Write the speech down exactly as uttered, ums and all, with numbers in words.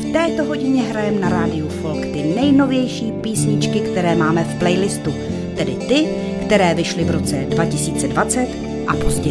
V této hodině hrajeme na rádiu Folk ty nejnovější písničky, které máme v playlistu, tedy ty, které vyšly v roce dva tisíce dvacet a později.